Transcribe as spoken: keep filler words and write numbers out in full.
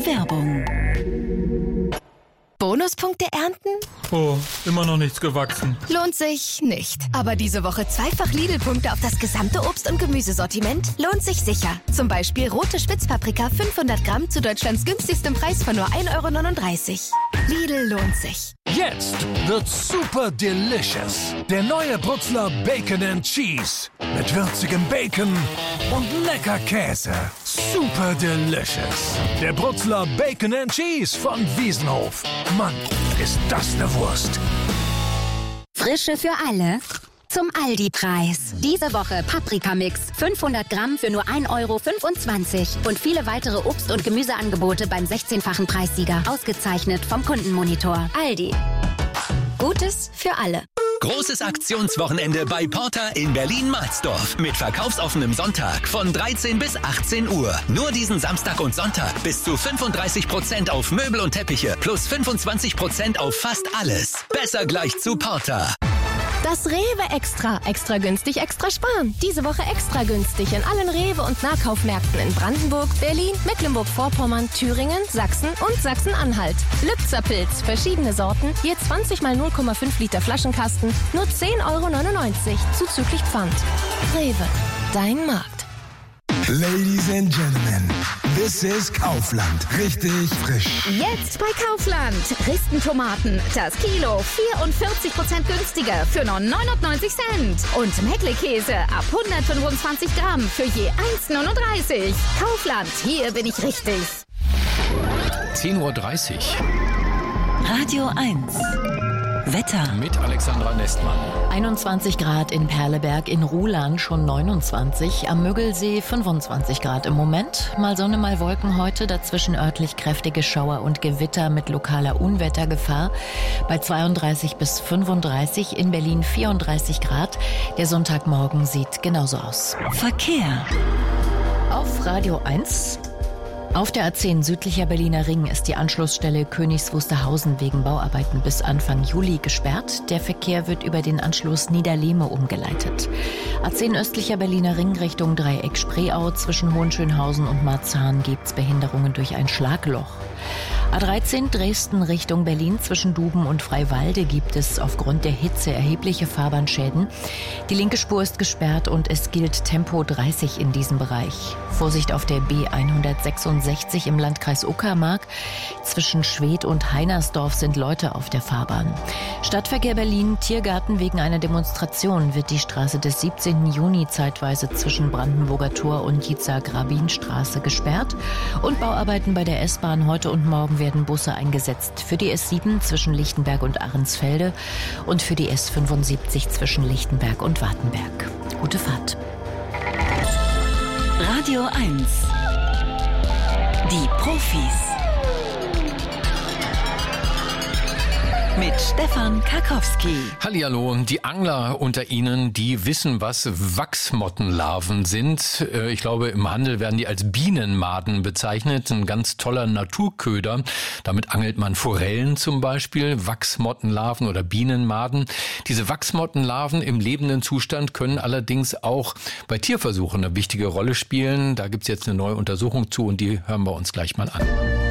Werbung. Bonuspunkte ernten? Oh, immer noch nichts gewachsen. Lohnt sich nicht. Aber diese Woche zweifach Lidl-Punkte auf das gesamte Obst- und Gemüsesortiment lohnt sich sicher. Zum Beispiel rote Spitzpaprika fünfhundert Gramm zu Deutschlands günstigstem Preis von nur ein Euro neununddreißig. Lidl lohnt sich. Jetzt wird's super delicious. Der neue Brutzler Bacon and Cheese. Mit würzigem Bacon und lecker Käse. Super delicious. Der Brutzler Bacon and Cheese von Wiesenhof. Mann, ist das eine Wurst. Frische für alle. Zum Aldi-Preis. Diese Woche Paprikamix. fünfhundert Gramm für nur ein Euro fünfundzwanzig. Und viele weitere Obst- und Gemüseangebote beim sechzehnfachen Preissieger. Ausgezeichnet vom Kundenmonitor. Aldi. Gutes für alle. Großes Aktionswochenende bei Porter in Berlin-Marsdorf. Mit verkaufsoffenem Sonntag von dreizehn bis achtzehn Uhr. Nur diesen Samstag und Sonntag bis zu fünfunddreißig Prozent auf Möbel und Teppiche plus fünfundzwanzig Prozent auf fast alles. Besser gleich zu Porter. Das Rewe Extra. Extra günstig, extra sparen. Diese Woche extra günstig in allen Rewe- und Nahkaufmärkten in Brandenburg, Berlin, Mecklenburg-Vorpommern, Thüringen, Sachsen und Sachsen-Anhalt. Lübzer-Pilz, verschiedene Sorten, je zwanzig mal null Komma fünf Liter Flaschenkasten, nur zehn Euro neunundneunzig, zuzüglich Pfand. Rewe, dein Markt. Ladies and Gentlemen, this is Kaufland. Richtig frisch. Jetzt bei Kaufland. Ristentomaten. Das Kilo vierundvierzig Prozent günstiger für nur neunundneunzig Cent. Und Meckle-Käse ab hundertfünfundzwanzig Gramm für je eins neununddreißig. Kaufland, hier bin ich richtig. zehn Uhr dreißig. Radio eins. Wetter. Mit Alexandra Nestmann. einundzwanzig Grad in Perleberg, in Ruhland schon neunundzwanzig, am Müggelsee fünfundzwanzig Grad im Moment. Mal Sonne, mal Wolken heute, dazwischen örtlich kräftige Schauer und Gewitter mit lokaler Unwettergefahr. Bei zweiunddreißig bis fünfunddreißig, in Berlin vierunddreißig Grad. Der Sonntagmorgen sieht genauso aus. Verkehr. Auf Radio eins. Auf der A zehn südlicher Berliner Ring ist die Anschlussstelle Königs Wusterhausen wegen Bauarbeiten bis Anfang Juli gesperrt. Der Verkehr wird über den Anschluss Niederlehme umgeleitet. A zehn östlicher Berliner Ring Richtung Dreieck Spreeau zwischen Hohenschönhausen und Marzahn gibt's Behinderungen durch ein Schlagloch. A dreizehn Dresden Richtung Berlin zwischen Duben und Freiwalde gibt es aufgrund der Hitze erhebliche Fahrbahnschäden. Die linke Spur ist gesperrt und es gilt Tempo dreißig in diesem Bereich. Vorsicht auf der B hundertsechsundsechzig im Landkreis Uckermark. Zwischen Schwedt und Heinersdorf sind Leute auf der Fahrbahn. Stadtverkehr Berlin, Tiergarten. Wegen einer Demonstration wird die Straße des siebzehnten Juni zeitweise zwischen Brandenburger Tor und Jitzak-Rabin-Straße gesperrt. Und Bauarbeiten bei der S-Bahn heute und morgen werden Busse eingesetzt für die S sieben zwischen Lichtenberg und Ahrensfelde und für die S fünfundsiebzig zwischen Lichtenberg und Wartenberg. Gute Fahrt. Radio eins. Die Profis. Mit Stefan Karkowski. Hallihallo, die Angler unter Ihnen, die wissen, was Wachsmottenlarven sind. Ich glaube, im Handel werden die als Bienenmaden bezeichnet. Ein ganz toller Naturköder. Damit angelt man Forellen zum Beispiel, Wachsmottenlarven oder Bienenmaden. Diese Wachsmottenlarven im lebenden Zustand können allerdings auch bei Tierversuchen eine wichtige Rolle spielen. Da gibt's jetzt eine neue Untersuchung zu und die hören wir uns gleich mal an.